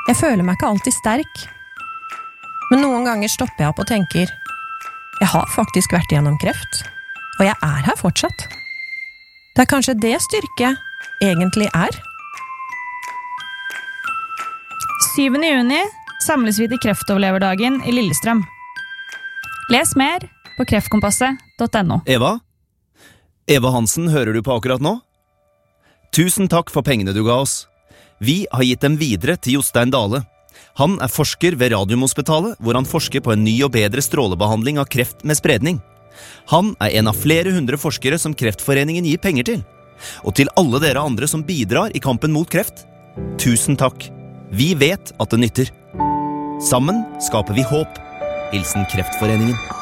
Jeg føler meg ikke alltid sterk. Men noen ganger stopper jeg opp og tenker, jeg har faktisk vært gjennom kreft, og jeg er her fortsatt. Det er kanskje det styrke egentlig er. 7. juni samles vi til kreftoverleverdagen i Lillestrøm. Les mer på kreftkompasset.no. Eva Hansen, hører du på akkurat nå? Tusen takk for pengene du ga oss. Vi har gitt dem videre til Jostein Dale. Han er forsker ved Radiumhospitalet, hvor han forsker på en ny og bedre strålebehandling av kreft med spredning. Han er en av flere 100 forskere som Kreftforeningen gir penger til. Og til alle dere andre som bidrar i kampen mot kreft, tusen takk. Vi vet at det nytter. Sammen skaper vi håp. Hilsen Kreftforeningen.